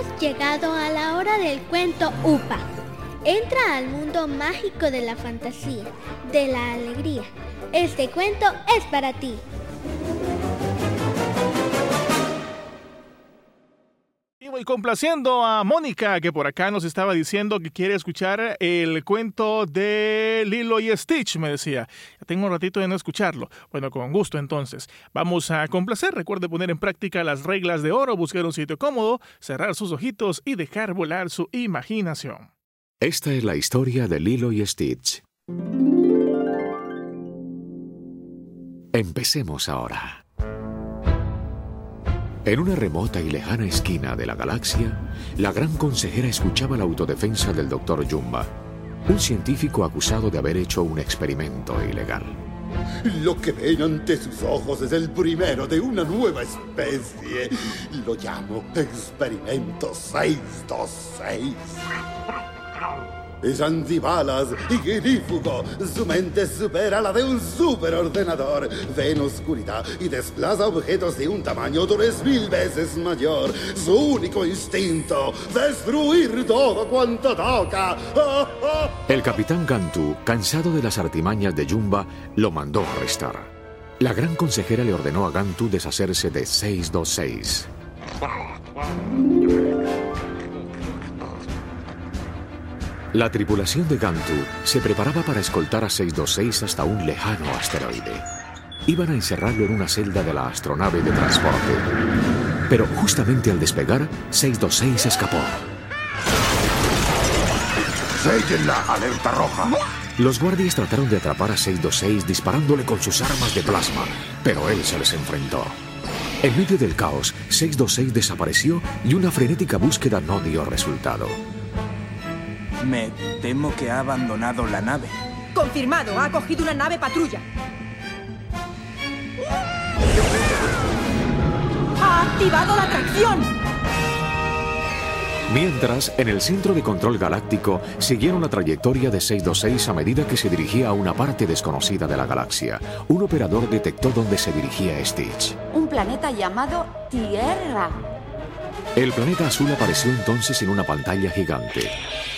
llegado a la hora del cuento UPA. Entra al mundo mágico de la fantasía, de la alegría. Este cuento es para ti. Y voy complaciendo a Mónica, que por acá nos estaba diciendo que quiere escuchar el cuento de Lilo y Stitch, me decía. Ya tengo un ratito de no escucharlo. Bueno, con gusto entonces. Vamos a complacer. Recuerde poner en práctica las reglas de oro, buscar un sitio cómodo, cerrar sus ojitos y dejar volar su imaginación. Esta es la historia de Lilo y Stitch. Empecemos ahora. En una remota y lejana esquina de la galaxia, la gran consejera escuchaba la autodefensa del Dr. Jumba, un científico acusado de haber hecho un experimento ilegal. Lo que ven ante sus ojos es el primero de una nueva especie. Lo llamo Experimento 626. Es antibalas y guirífugo. Su mente supera la de un superordenador. Ve en oscuridad y desplaza objetos de un tamaño 3000 veces mayor. Su único instinto, destruir todo cuanto toca. El capitán Gantu, cansado de las artimañas de Jumba, lo mandó arrestar. La gran consejera le ordenó a Gantu deshacerse de 626. La tripulación de Gantu se preparaba para escoltar a 626 hasta un lejano asteroide. Iban a encerrarlo en una celda de la astronave de transporte. Pero justamente al despegar, 626 escapó. ¡Sellen la alerta roja! Los guardias trataron de atrapar a 626 disparándole con sus armas de plasma, pero él se les enfrentó. En medio del caos, 626 desapareció y una frenética búsqueda no dio resultado. Me temo que ha abandonado la nave. Confirmado, ha cogido una nave patrulla. ¡Ha activado la tracción! Mientras, en el centro de control galáctico, siguieron la trayectoria de 626 a medida que se dirigía a una parte desconocida de la galaxia. Un operador detectó dónde se dirigía Stitch. Un planeta llamado Tierra. El planeta azul apareció entonces en una pantalla gigante.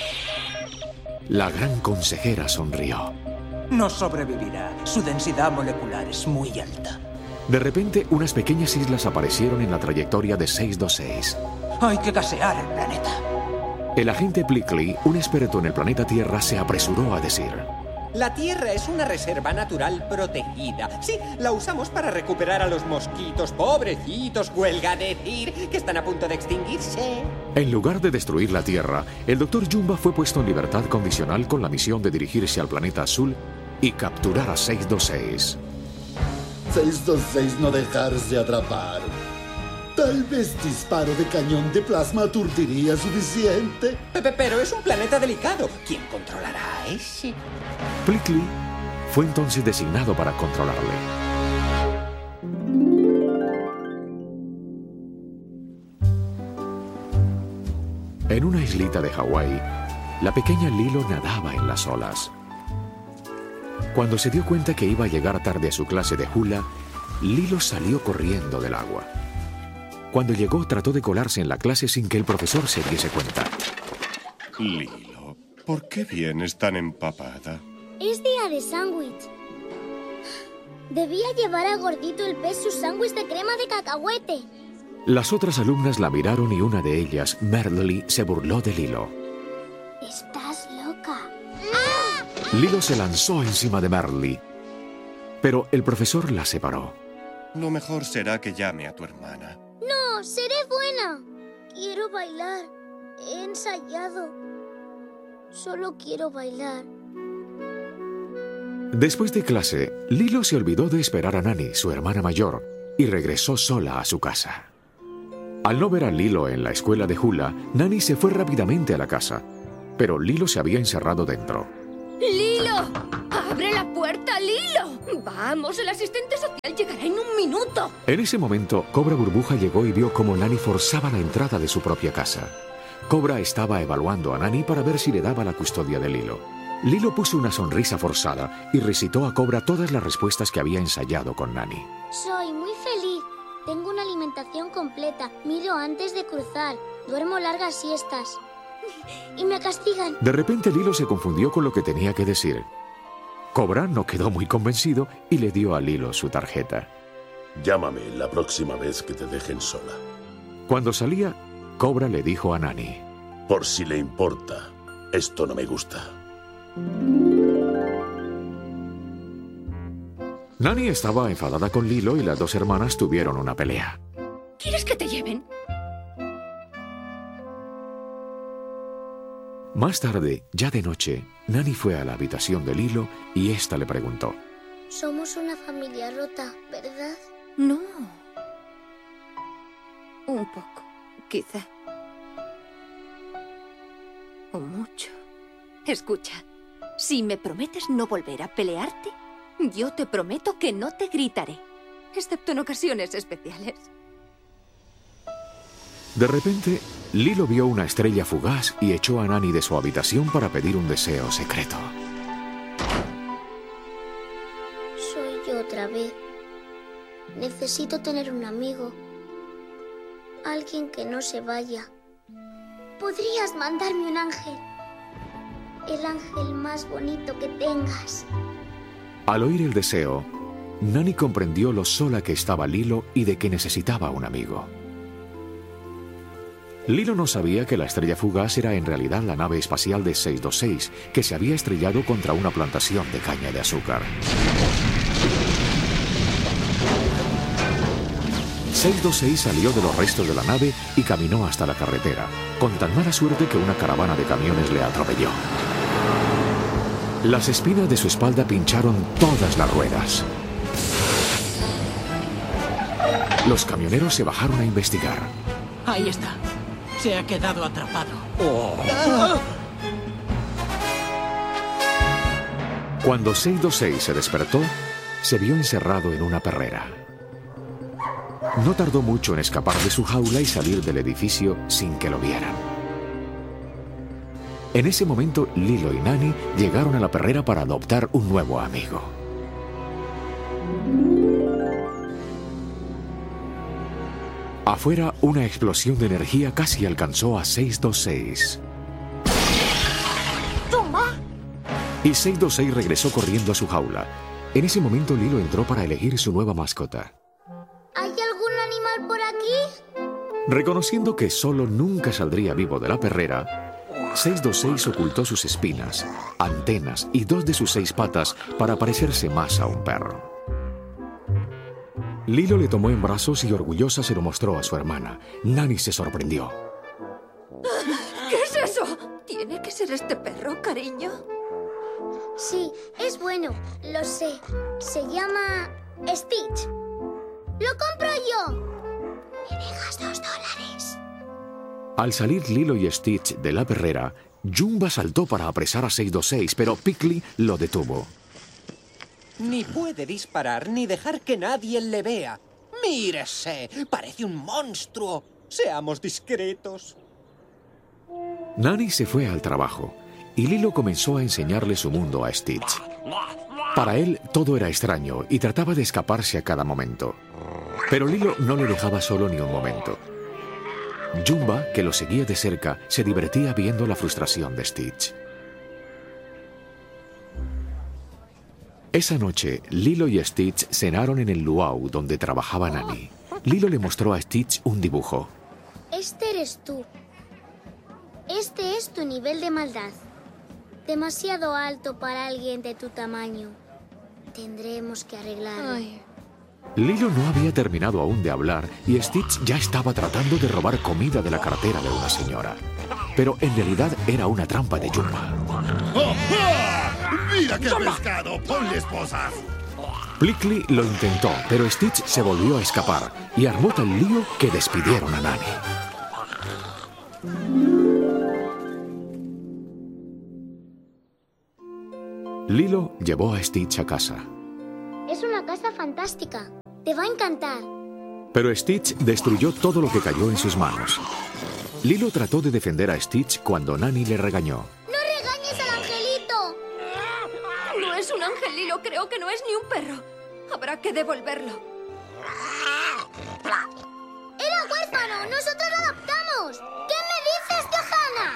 La gran consejera sonrió. No sobrevivirá. Su densidad molecular es muy alta. De repente, unas pequeñas islas aparecieron en la trayectoria de 626. Hay que gasear el planeta. El agente Blickley, un experto en el planeta Tierra, se apresuró a decir: La Tierra es una reserva natural protegida. Sí, la usamos para recuperar a los mosquitos. Pobrecitos, huelga decir que están a punto de extinguirse. En lugar de destruir la Tierra, el Dr. Jumba fue puesto en libertad condicional con la misión de dirigirse al planeta azul y capturar a 626. 626 no dejarse atrapar. Tal vez disparo de cañón de plasma aturdiría suficiente. Pero es un planeta delicado. ¿Quién controlará a ese? Blickley fue entonces designado para controlarle. En una islita de Hawái, la pequeña Lilo nadaba en las olas. Cuando se dio cuenta que iba a llegar tarde a su clase de hula, Lilo salió corriendo del agua. Cuando llegó, trató de colarse en la clase sin que el profesor se diese cuenta. Lilo, ¿por qué vienes tan empapada? Es día de sándwich. Debía llevar a Gordito el pez su sándwich de crema de cacahuete. Las otras alumnas la miraron y una de ellas, Merly, se burló de Lilo. Estás loca. Lilo se lanzó encima de Merly, pero el profesor la separó. Lo mejor será que llame a tu hermana. No, seré buena. Quiero bailar. He ensayado. Solo quiero bailar. Después de clase, Lilo se olvidó de esperar a Nani, su hermana mayor, y regresó sola a su casa. Al no ver a Lilo en la escuela de hula, Nani se fue rápidamente a la casa, pero Lilo se había encerrado dentro. ¡Lilo! ¡Abre la puerta, Lilo! ¡Vamos, el asistente social llegará en un minuto! En ese momento, Cobra Burbuja llegó y vio cómo Nani forzaba la entrada de su propia casa. Cobra estaba evaluando a Nani para ver si le daba la custodia de Lilo. Lilo puso una sonrisa forzada y recitó a Cobra todas las respuestas que había ensayado con Nani. Soy muy feliz. Tengo una alimentación completa. Miro antes de cruzar. Duermo largas siestas. Y me castigan. De repente Lilo se confundió con lo que tenía que decir. Cobra no quedó muy convencido y le dio a Lilo su tarjeta. Llámame la próxima vez que te dejen sola. Cuando salía, Cobra le dijo a Nani: por si le importa, esto no me gusta. Nani estaba enfadada con Lilo y las dos hermanas tuvieron una pelea. ¿Quieres que te lleven? Más tarde, ya de noche, Nani fue a la habitación de Lilo y ésta le preguntó: somos una familia rota, ¿verdad? No. Un poco, quizá. O mucho. Escucha, si me prometes no volver a pelearte, yo te prometo que no te gritaré, excepto en ocasiones especiales. De repente, Lilo vio una estrella fugaz y echó a Nani de su habitación para pedir un deseo secreto. Soy yo otra vez. Necesito tener un amigo. Alguien que no se vaya. ¿Podrías mandarme un ángel? El ángel más bonito que tengas. Al oír el deseo, Nani comprendió lo sola que estaba Lilo y de que necesitaba un amigo. Lilo no sabía que la estrella fugaz era en realidad la nave espacial de 626, que se había estrellado contra una plantación de caña de azúcar. 626 salió de los restos de la nave y caminó hasta la carretera, con tan mala suerte que una caravana de camiones le atropelló. Las espinas de su espalda pincharon todas las ruedas. Los camioneros se bajaron a investigar. Ahí está. Se ha quedado atrapado. Cuando 626 se despertó, se vio encerrado en una perrera. No tardó mucho en escapar de su jaula y salir del edificio sin que lo vieran. En ese momento, Lilo y Nani llegaron a la perrera para adoptar un nuevo amigo. Afuera, una explosión de energía casi alcanzó a 626. ¡Toma! Y 626 regresó corriendo a su jaula. En ese momento, Lilo entró para elegir su nueva mascota. ¿Hay algún animal por aquí? Reconociendo que solo nunca saldría vivo de la perrera, 626 ocultó sus espinas, antenas y 2 de sus 6 patas para parecerse más a un perro. Lilo le tomó en brazos y orgullosa se lo mostró a su hermana. Nani se sorprendió. ¿Qué es eso? ¿Tiene que ser este perro, cariño? Sí, es bueno, lo sé. Se llama Stitch. ¡Lo compro yo! ¿Me dejas $2? Al salir Lilo y Stitch de la perrera, Jumba saltó para apresar a 626, pero Pickly lo detuvo. Ni puede disparar ni dejar que nadie le vea. ¡Mírese! Parece un monstruo. Seamos discretos. Nani se fue al trabajo y Lilo comenzó a enseñarle su mundo a Stitch. Para él todo era extraño y trataba de escaparse a cada momento. Pero Lilo no le dejaba solo ni un momento. Jumba, que lo seguía de cerca, se divertía viendo la frustración de Stitch. Esa noche, Lilo y Stitch cenaron en el luau donde trabajaba Nani. Lilo le mostró a Stitch un dibujo. Este eres tú. Este es tu nivel de maldad. Demasiado alto para alguien de tu tamaño. Tendremos que arreglarlo. Ay. Lilo no había terminado aún de hablar y Stitch ya estaba tratando de robar comida de la cartera de una señora. Pero en realidad era una trampa de Jumba. ¡Oh, oh! ¡Mira qué pescado! ¡Ponle esposas! Plickly lo intentó, pero Stitch se volvió a escapar y armó tal lío que despidieron a Nani. Lilo llevó a Stitch a casa. Es una casa fantástica. Te va a encantar. Pero Stitch destruyó todo lo que cayó en sus manos. Lilo trató de defender a Stitch cuando Nani le regañó. ¡No regañes al angelito! No es un ángel, Lilo. Creo que no es ni un perro. Habrá que devolverlo. ¡Nosotros lo adoptamos! ¿Qué me dices, Johanna?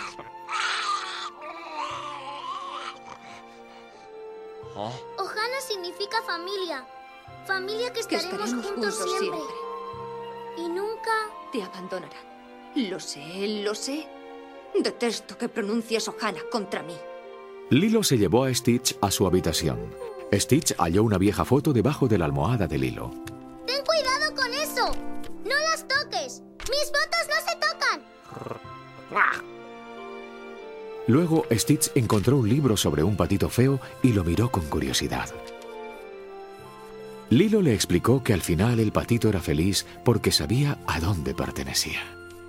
Ohana significa familia. Familia que estaremos juntos siempre. Y nunca... te abandonarán. Lo sé, lo sé. Detesto que pronuncies Ohana contra mí. Lilo se llevó a Stitch a su habitación. Stitch halló una vieja foto debajo de la almohada de Lilo. ¡Ten cuidado con eso! ¡No las toques! ¡Mis fotos no se tocan! Luego Stitch encontró un libro sobre un patito feo y lo miró con curiosidad. Lilo le explicó que al final el patito era feliz porque sabía a dónde pertenecía.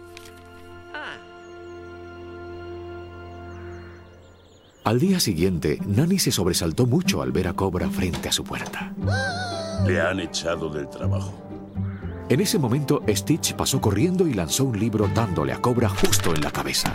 Al día siguiente, Nani se sobresaltó mucho al ver a Cobra frente a su puerta. Le han echado del trabajo. En ese momento, Stitch pasó corriendo y lanzó un libro dándole a Cobra justo en la cabeza.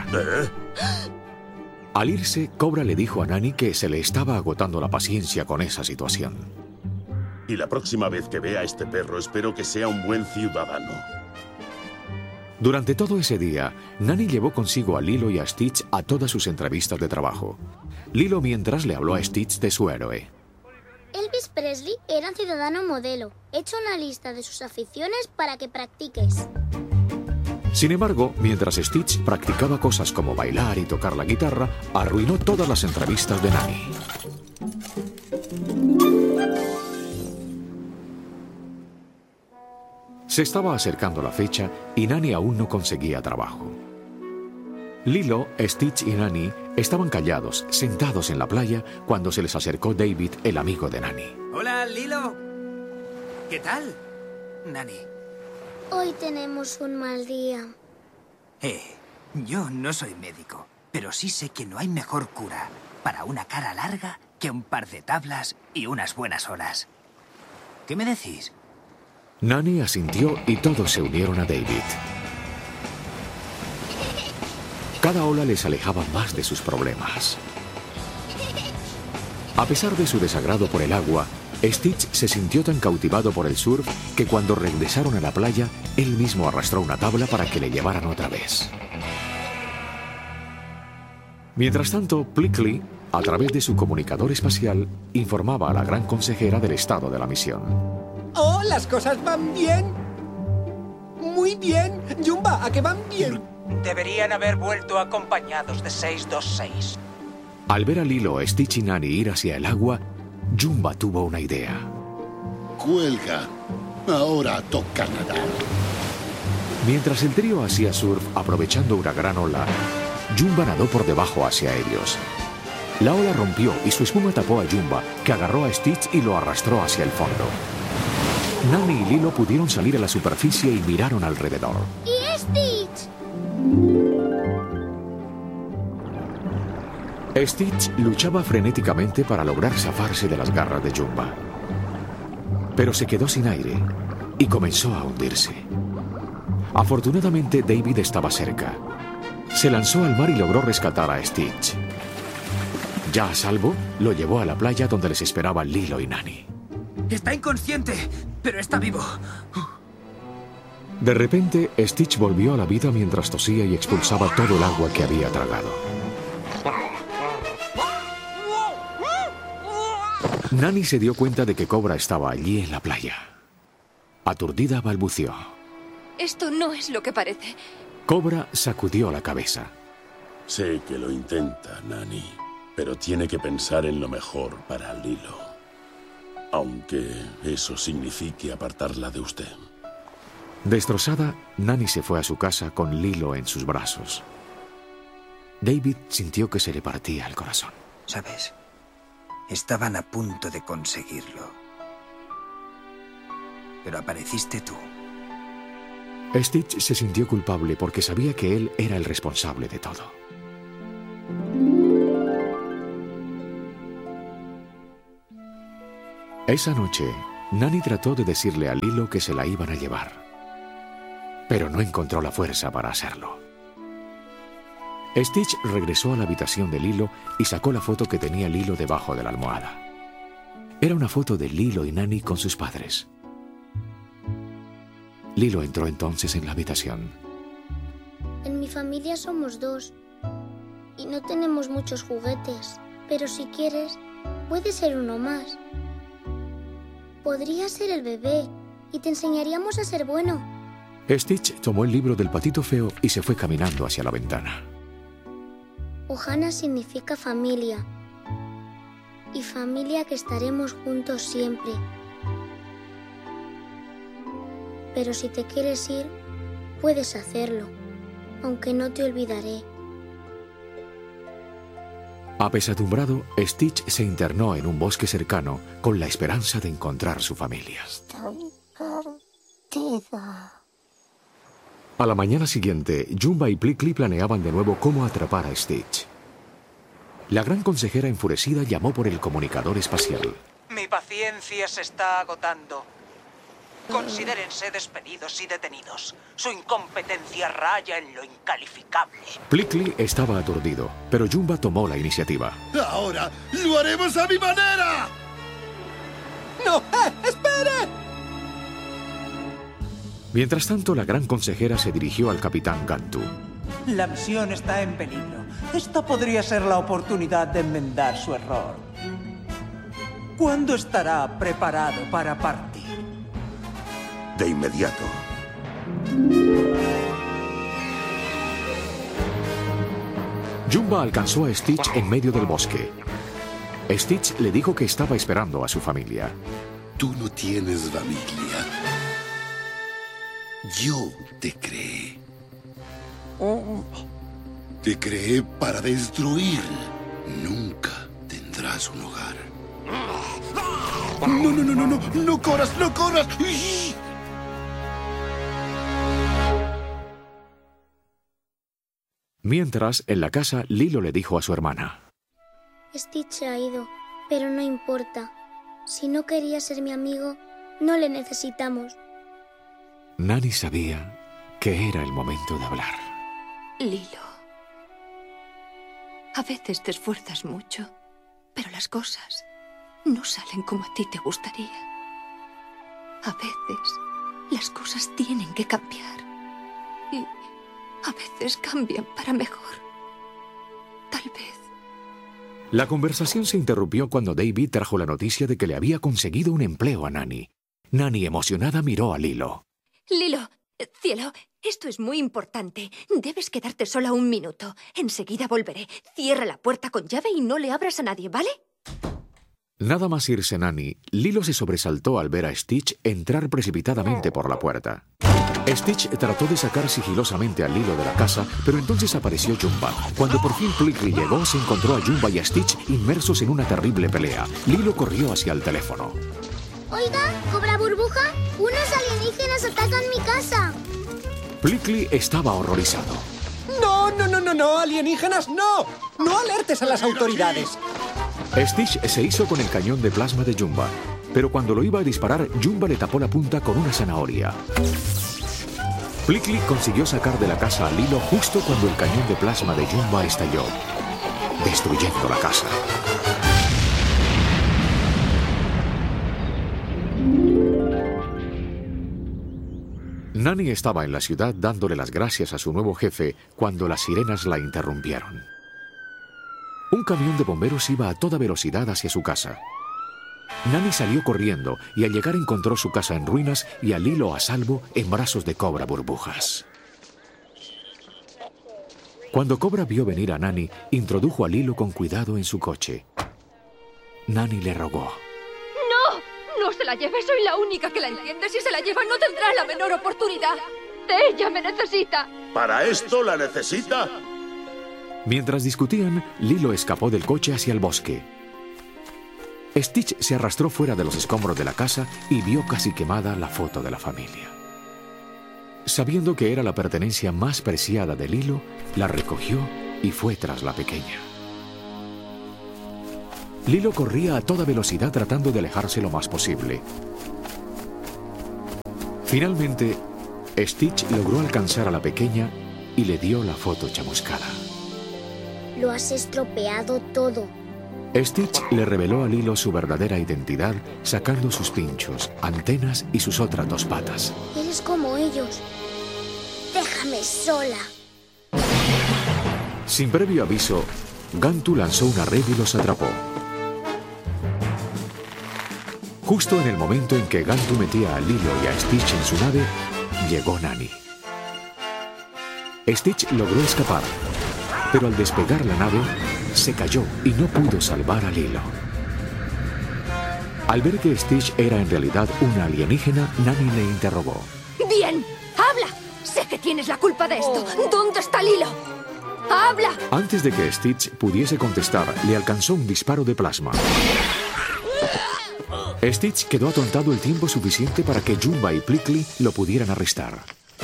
Al irse, Cobra le dijo a Nani que se le estaba agotando la paciencia con esa situación. Y la próxima vez que vea a este perro, espero que sea un buen ciudadano. Durante todo ese día, Nani llevó consigo a Lilo y a Stitch a todas sus entrevistas de trabajo. Lilo mientras le habló a Stitch de su héroe. Elvis Presley era un ciudadano modelo. He hecho una lista de sus aficiones para que practiques. Sin embargo, mientras Stitch practicaba cosas como bailar y tocar la guitarra, arruinó todas las entrevistas de Nani. Se estaba acercando la fecha y Nani aún no conseguía trabajo. Lilo, Stitch y Nani estaban callados, sentados en la playa, cuando se les acercó David, el amigo de Nani. Hola, Lilo. ¿Qué tal, Nani? Hoy tenemos un mal día. Yo no soy médico, pero sí sé que no hay mejor cura para una cara larga que un par de tablas y unas buenas horas. ¿Qué me decís? Nani asintió y todos se unieron a David. Cada ola les alejaba más de sus problemas. A pesar de su desagrado por el agua, Stitch se sintió tan cautivado por el surf que cuando regresaron a la playa, él mismo arrastró una tabla para que le llevaran otra vez. Mientras tanto, Plickly, a través de su comunicador espacial, informaba a la gran consejera del estado de la misión. ¡Oh, las cosas van bien! ¡Muy bien! ¡Jumba, a que van bien! Deberían haber vuelto acompañados de 626. Al ver a Lilo, Stitch y Nani ir hacia el agua, Jumba tuvo una idea. Cuelga. Ahora toca nadar. Mientras el trío hacía surf aprovechando una gran ola, Jumba nadó por debajo hacia ellos. La ola rompió y su espuma tapó a Jumba, que agarró a Stitch y lo arrastró hacia el fondo. Nani y Lilo pudieron salir a la superficie y miraron alrededor. ¡Y Stitch! Stitch luchaba frenéticamente para lograr zafarse de las garras de Jumba. Pero se quedó sin aire y comenzó a hundirse. Afortunadamente, David estaba cerca. Se lanzó al mar y logró rescatar a Stitch. Ya a salvo, lo llevó a la playa donde les esperaban Lilo y Nani. Está inconsciente, pero está vivo. De repente, Stitch volvió a la vida mientras tosía y expulsaba todo el agua que había tragado. Nani se dio cuenta de que Cobra estaba allí en la playa. Aturdida, balbuceó. Esto no es lo que parece. Cobra sacudió la cabeza. Sé que lo intenta, Nani, pero tiene que pensar en lo mejor para Lilo. Aunque eso signifique apartarla de usted. Destrozada, Nani se fue a su casa con Lilo en sus brazos. David sintió que se le partía el corazón. ¿Sabes? Estaban a punto de conseguirlo. Pero apareciste tú. Stitch se sintió culpable porque sabía que él era el responsable de todo. Esa noche, Nani trató de decirle a Lilo que se la iban a llevar, pero no encontró la fuerza para hacerlo. Stitch regresó a la habitación de Lilo y sacó la foto que tenía Lilo debajo de la almohada. Era una foto de Lilo y Nani con sus padres. Lilo entró entonces en la habitación. mi familia somos 2 y no tenemos muchos juguetes, pero si quieres, puede ser uno más. Podría ser el bebé y te enseñaríamos a ser bueno. Stitch tomó el libro del patito feo y se fue caminando hacia la ventana. Ohana significa familia. Y familia que estaremos juntos siempre. Pero si te quieres ir, puedes hacerlo, aunque no te olvidaré. Apesadumbrado, Stitch se internó en un bosque cercano con la esperanza de encontrar su familia. Estoy perdida. A la mañana siguiente, Jumba y Plickly planeaban de nuevo cómo atrapar a Stitch. La gran consejera enfurecida llamó por el comunicador espacial. Mi paciencia se está agotando. Considérense despedidos y detenidos. Su incompetencia raya en lo incalificable. Plickly estaba aturdido, pero Jumba tomó la iniciativa. ¡Ahora lo haremos a mi manera! ¡No! ¡Espere! Mientras tanto, la gran consejera se dirigió al capitán Gantu. La misión está en peligro. Esta podría ser la oportunidad de enmendar su error. ¿Cuándo estará preparado para partir? De inmediato. Jumba alcanzó a Stitch en medio del bosque. Stitch le dijo que estaba esperando a su familia. Tú no tienes familia. Yo te creé. Te creé para destruir. Nunca tendrás un hogar. No corras, no corras. Mientras, en la casa, Lilo le dijo a su hermana. Stitch se ha ido, pero no importa. Si no quería ser mi amigo, no le necesitamos. Nani sabía que era el momento de hablar. Lilo, a veces te esfuerzas mucho, pero las cosas no salen como a ti te gustaría. A veces las cosas tienen que cambiar y a veces cambian para mejor. Tal vez. La conversación se interrumpió cuando David trajo la noticia de que le había conseguido un empleo a Nani. Nani, emocionada, miró a Lilo. Lilo, cielo, esto es muy importante. Debes quedarte sola un minuto. Enseguida volveré. Cierra la puerta con llave y no le abras a nadie, ¿vale? Nada más irse Nani, Lilo se sobresaltó al ver a Stitch entrar precipitadamente por la puerta. Stitch trató de sacar sigilosamente a Lilo de la casa, pero entonces apareció Jumba. Cuando por fin Plickly llegó, se encontró a Jumba y a Stitch inmersos en una terrible pelea. Lilo corrió hacia el teléfono. Oiga, ¿cobra burbuja? Unos alienígenas atacan mi casa. Plickly estaba horrorizado. No, alienígenas, no. No alertes a las autoridades. Stitch se hizo con el cañón de plasma de Jumba, pero cuando lo iba a disparar, Jumba le tapó la punta con una zanahoria. Plickly consiguió sacar de la casa a Lilo justo cuando el cañón de plasma de Jumba estalló, destruyendo la casa. Nani estaba en la ciudad dándole las gracias a su nuevo jefe cuando las sirenas la interrumpieron. Un camión de bomberos iba a toda velocidad hacia su casa. Nani salió corriendo y al llegar encontró su casa en ruinas y a Lilo a salvo en brazos de Cobra Burbujas. Cuando Cobra vio venir a Nani, introdujo a Lilo con cuidado en su coche. Nani le rogó. No se la lleve, soy la única que la entiende. Si se la lleva, no tendrá la menor oportunidad. Ella me necesita. ¿Para esto la necesita? Mientras discutían, Lilo escapó del coche hacia el bosque. Stitch se arrastró fuera de los escombros de la casa y vio casi quemada la foto de la familia. Sabiendo que era la pertenencia más preciada de Lilo, la recogió y fue tras la pequeña. Lilo corría a toda velocidad tratando de alejarse lo más posible. Finalmente, Stitch logró alcanzar a la pequeña y le dio la foto chamuscada. Lo has estropeado todo. Stitch le reveló a Lilo su verdadera identidad, sacando sus pinchos, antenas y sus otras 2 patas. Eres como ellos. Déjame sola. Sin previo aviso, Gantu lanzó una red y los atrapó. Justo en el momento en que Gantu metía a Lilo y a Stitch en su nave, llegó Nani. Stitch logró escapar, pero al despegar la nave, se cayó y no pudo salvar a Lilo. Al ver que Stitch era en realidad una alienígena, Nani le interrogó. ¡Bien! ¡Habla! Sé que tienes la culpa de esto. ¿Dónde está Lilo? ¡Habla! Antes de que Stitch pudiese contestar, le alcanzó un disparo de plasma. Stitch quedó atontado el tiempo suficiente para que Jumba y Plickly lo pudieran arrestar.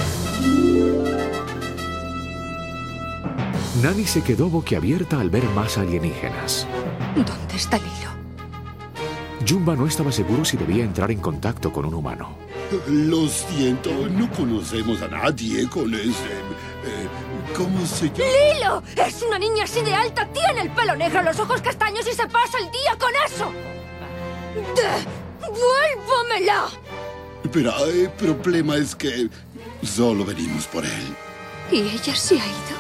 Nani se quedó boquiabierta al ver más alienígenas. ¿Dónde está Lilo? Jumba no estaba seguro si debía entrar en contacto con un humano. Lo siento, no conocemos a nadie con ese... ¿cómo se llama? ¡Lilo! Es una niña así de alta, tiene el pelo negro, los ojos castaños y se pasa el día con eso. ¡Devuélvamela! Pero el problema es que solo venimos por él. ¿Y ella se ha ido?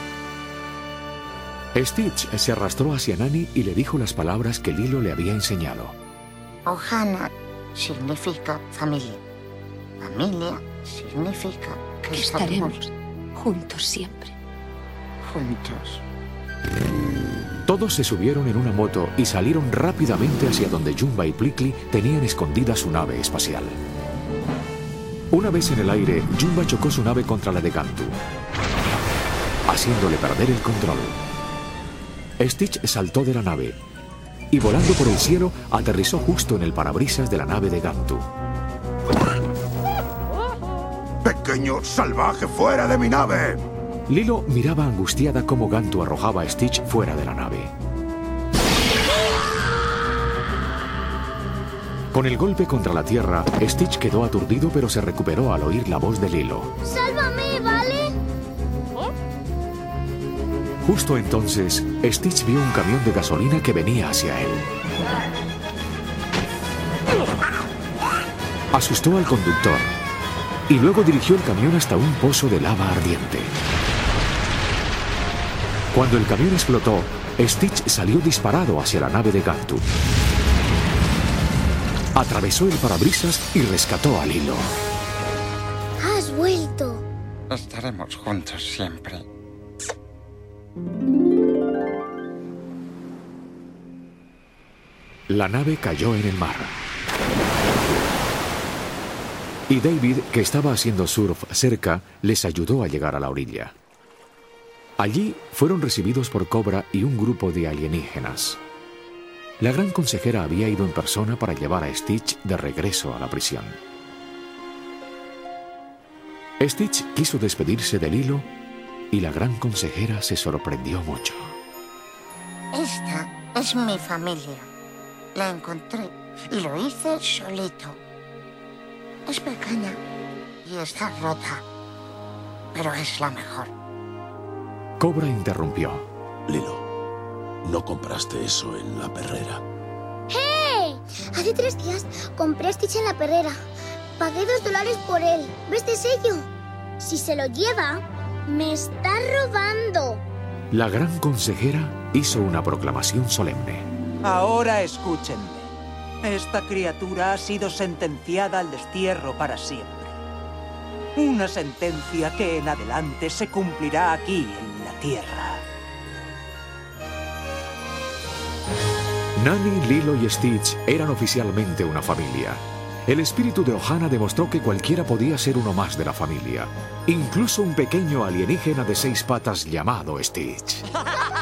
Stitch se arrastró hacia Nani y le dijo las palabras que Lilo le había enseñado. Ohana significa familia. Familia significa que estaremos juntos siempre. Juntos. Todos se subieron en una moto y salieron rápidamente hacia donde Jumba y Plickly tenían escondida su nave espacial. Una vez en el aire, Jumba chocó su nave contra la de Gantu, haciéndole perder el control. Stitch saltó de la nave y volando por el cielo aterrizó justo en el parabrisas de la nave de Gantu. ¡Pequeño salvaje, fuera de mi nave! Lilo miraba angustiada cómo Gantu arrojaba a Stitch fuera de la nave. Con el golpe contra la tierra, Stitch quedó aturdido pero se recuperó al oír la voz de Lilo. ¡Sálvame, ¿vale? Justo entonces, Stitch vio un camión de gasolina que venía hacia él. Asustó al conductor y luego dirigió el camión hasta un pozo de lava ardiente. Cuando el camión explotó, Stitch salió disparado hacia la nave de Gantu. Atravesó el parabrisas y rescató a Lilo. Has vuelto. Estaremos juntos siempre. La nave cayó en el mar. Y David, que estaba haciendo surf cerca, les ayudó a llegar a la orilla. Allí fueron recibidos por Cobra y un grupo de alienígenas. La gran consejera había ido en persona para llevar a Stitch de regreso a la prisión. Stitch quiso despedirse de Lilo y la gran consejera se sorprendió mucho. Esta es mi familia. La encontré y lo hice solito. Es pequeña y está rota, pero es la mejor. Cobra interrumpió. Lilo, no compraste eso en la perrera. ¡Hey! Hace 3 días compré a Stitch en la perrera. Pagué $2 por él. ¿Ves este sello? Si se lo lleva, me está robando. La gran consejera hizo una proclamación solemne. Ahora escúchenme. Esta criatura ha sido sentenciada al destierro para siempre. Una sentencia que en adelante se cumplirá aquí en la Tierra. Nani, Lilo y Stitch eran oficialmente una familia. El espíritu de Ohana demostró que cualquiera podía ser uno más de la familia, incluso un pequeño alienígena de 6 patas llamado Stitch.